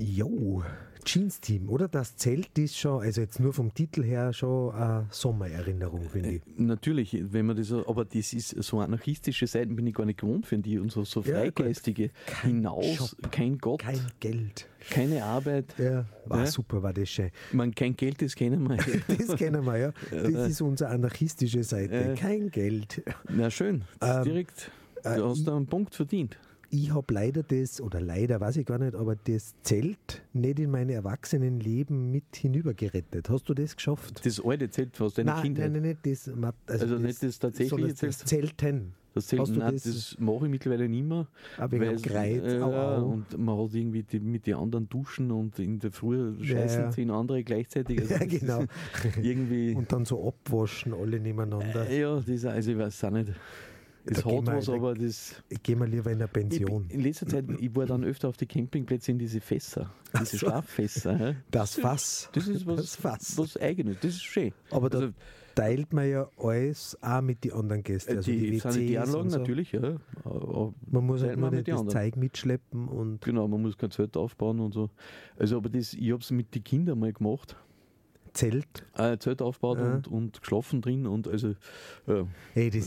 Jo, Jeans-Team, oder? Das Zelt ist schon, also jetzt nur vom Titel her, schon eine Sommererinnerung, finde ich. Natürlich, wenn man das, aber das ist so anarchistische Seiten bin ich gar nicht gewohnt, finde ich, und so freigeistige, hinaus, Shop, kein Gott, kein Geld. keine Arbeit. Ja, war super, war das schön. Kein Geld, das kennen wir. Das kennen wir, ja. Das ist unsere anarchistische Seite. Kein Geld. Na schön, direkt, du hast da einen Punkt verdient. Ich habe leider weiß ich gar nicht, aber das Zelt nicht in mein Erwachsenenleben mit hinübergerettet. Hast du das geschafft? Das alte Zelt aus deiner Kindheit? Nein, nicht das. Also nicht das tatsächliche Zelt? Das Zelten. Das mache ich mittlerweile nicht mehr. Aber wegen dem Kreuz. Und man hat irgendwie mit den anderen duschen und in der Früh scheißen 10 andere gleichzeitig. Also ja, genau. Irgendwie, und dann so abwaschen, alle nebeneinander. Also ich weiß auch nicht. Das hat was, aber das... Ich gehe mal lieber in eine Pension. In letzter Zeit, ich war dann öfter auf die Campingplätze in diese Fässer, diese Schlaffässer. Das Fass. Das ist was Eigenes, das ist schön. Aber da teilt man ja alles auch mit den anderen Gästen. Also die WCs Sanitäranlagen so. natürlich, ja. Man muss halt nur nicht das Zeug mitschleppen. Und genau, man muss kein Zelt aufbauen und so. Also aber ich habe es mit den Kindern mal gemacht. Zelt? Zelt aufgebaut und geschlafen drin und also... Hey, das